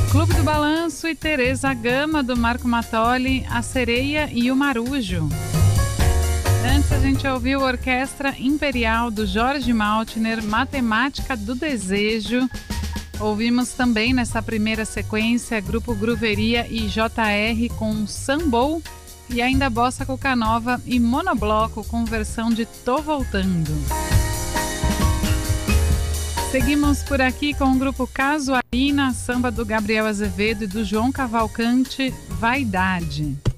Clube do Balanço e Teresa Gama, do Marco Matoli, A Sereia e o Marujo. Antes a gente ouviu a Orquestra Imperial do Jorge Maltner, Matemática do Desejo. Ouvimos também nessa primeira sequência Grupo Grooveria e JR com Sambou e ainda Bossa Cucanova e Monobloco com versão de Tô Voltando. Seguimos por aqui com o grupo Casuarina, samba do Gabriel Azevedo e do João Cavalcante, Vaidade.